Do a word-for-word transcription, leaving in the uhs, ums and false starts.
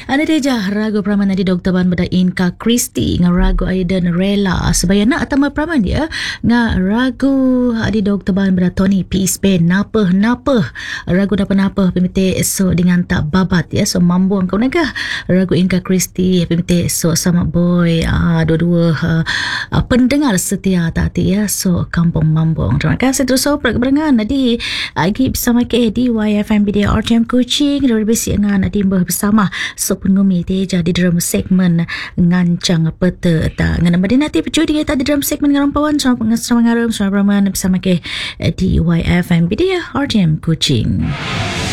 Ana deja ragu praman di Doktor Ban bada Inka Kristi nga ragu Aiden Rela sebayana atama praman dia nga ragu di Doktor Ban bada Tony Peace Band napa napa ragu napa napa pemite so dengan tak babat ya so mambuang kau naga ragu Inka Kristi pemite so sama boy uh, dua-dua uh, uh, pendengar setia tadi ya so kampung mambuang. Terima kasih terus so perkembangan nadi lagi bersama ke di Y F M B D R T M Kuching dari besi ngan nadi bersama so pengumi te jadi dalam segmen ngancang peta ta ngana madin nanti pecudi kita di dalam segmen ngarampawan sama pengasama ngaram sama bersama ke di Y F M B D R T M Kuching.